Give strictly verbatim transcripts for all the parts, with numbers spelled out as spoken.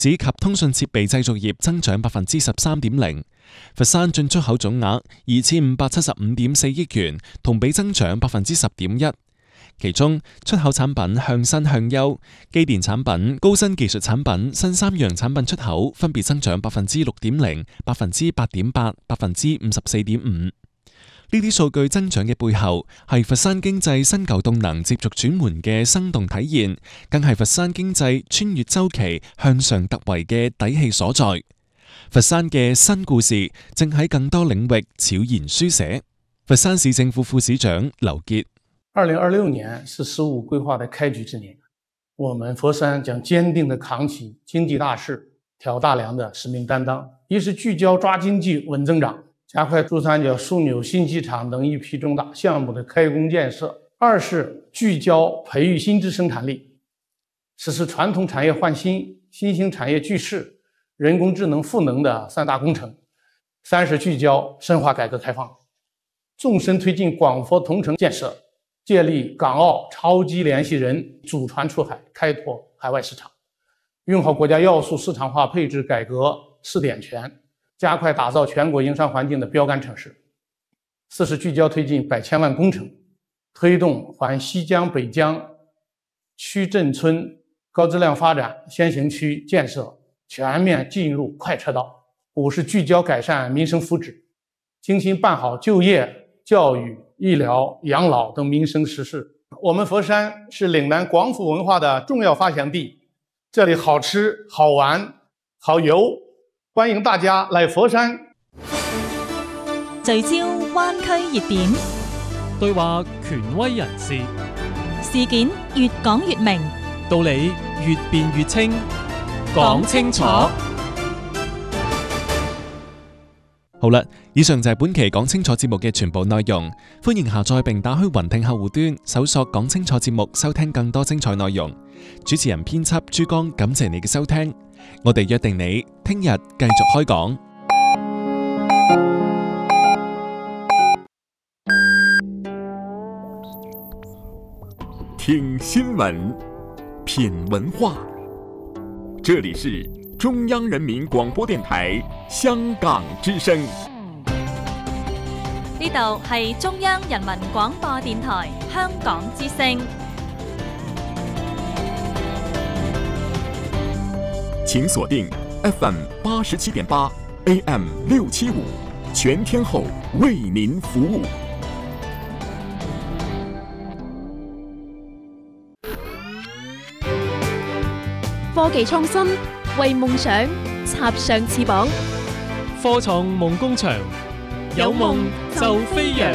紙及通訊設備製造業增長百分之十三點零。佛山進出口總額二千五百七十五點四億元，同比增長百分之十點一。其中出口產品向新向優、機電產品、高新技術產品、新三樣產品出口分別增長百分之六點零、百分之八點八、百分之五十四點五。呢啲數據增長嘅背後，係佛山經濟新舊動能接續轉換嘅生動體現，更係佛山經濟穿越周期向上突圍嘅底氣所在。佛山嘅新故事正喺更多領域悄然書寫。佛山市政府副市長劉傑： 二零二六年是“十五”規劃的開局之年，我們佛山將堅定地扛起經濟大勢、挑大梁的使命擔當。一是聚焦抓經濟穩增長，加快珠三角樞紐新機場等一批重大項目的開工建設；二是聚焦培育新質生產力，實施傳統產業換新、新興產業聚勢、人工智能賦能的三大工程；三是聚焦深化改革開放，縱深推進廣佛同城建設，建立港澳超級聯繫人，祖傳出海，開拓海外市場，用好國家要素市場化配置改革試點權，加快打造全國營商環境的標杆城市。四是聚焦推進百千萬工程，推動環西江北江區鎮村高質量發展先行區建設全面進入快車道。五是聚焦改善民生福祉，精心辦好就業、教育、醫療、養老等民生實事。我們佛山是嶺南廣府文化的重要發祥地，這裡好吃、好玩、好遊，歡迎大家來佛山。 聚焦灣區熱點， 對話權威人士， 事件越講越明， 道理越辯越清，講清楚。 好啦，以上就係本期講清楚節目嘅全部內容。歡迎下載並打開雲聽客戶端，搜索講清楚節目，收聽更多精彩內容。主持人編輯珠江，感謝你嘅收聽。我哋約定你聽日繼續開講。 聽新聞，品文化，這裡是中央人民廣播電台香港之聲。 呢度係中央人民廣播電台香港之聲。 請鎖定 F M 八十七點八 A M 六七五，全天候為您服務。 科技創新，為夢想插上翅膀。 科創夢工場，有夢就飛揚。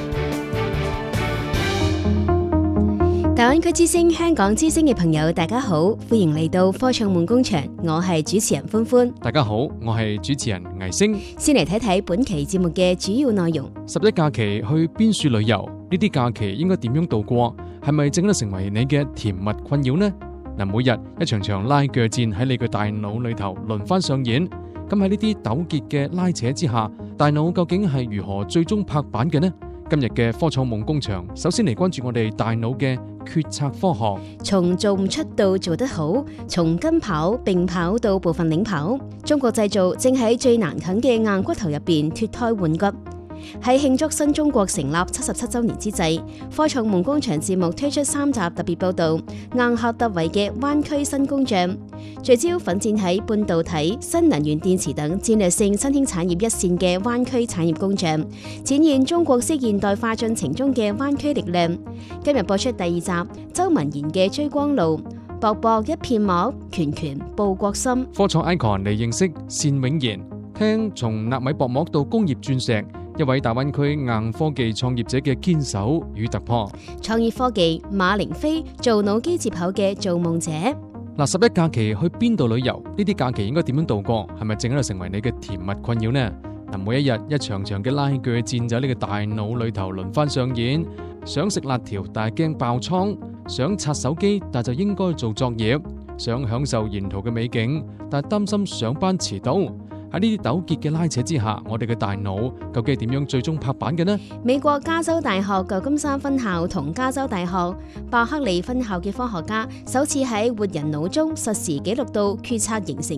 大灣區之聲、香港之聲嘅朋友，大家好，歡迎嚟到科創夢工場，我係主持人歡歡。 大家好，我係主持人魏星。 先嚟睇睇本期節目嘅主要內容。 十一假期去邊處旅遊？呢啲假期應該點樣度過？係咪正得成為你嘅甜蜜困擾呢？嗱，每日一場場拉鋸戰喺你嘅大腦裏頭輪番上演。咁喺呢啲糾結嘅拉扯之下，大腦究竟係如何最終拍板嘅呢？今日嘅科創夢工場，首先嚟關注我哋大腦嘅決策科學。 從做唔出到做得好，從跟跑並跑到部分領跑，中國製造正喺最難啃嘅硬骨頭入邊脫胎換骨。喺慶祝新中國成立七十七周年之際，科創夢工場節目推出三集特別報道，硬核突圍嘅灣區新工匠，聚焦奮戰喺半導體、新能源電池等戰略性新興產業一線嘅灣區產業工匠，展現中國式現代化進程中嘅灣區力量。今日播出第二集，周文賢嘅追光路，薄薄一片膜，拳拳報國心。 科創 icon 嚟認識單永賢，聽從納米薄膜到工業鑽石，一位大灣區硬科技創業者嘅堅守與突破。 創意科技馬凌飛做腦機接口嘅造夢者。 嗱，十一假期去邊度旅遊？呢啲假期應該點樣度過？係咪正喺度成為你嘅甜蜜困擾呢？嗱，每一日一場場嘅拉鋸戰就喺你嘅大腦裏頭輪番上演。想食辣條但係驚爆瘡，想刷手機但就應該做作業，想享受沿途嘅美景但係擔心上班遲到。喺呢啲糾結嘅拉扯之下，我哋嘅大腦究竟係點樣最終拍板嘅呢？ 美國加州大學舊金山分校同加州大學伯克利分校嘅科學家首次喺活人腦中實時記錄到決策形成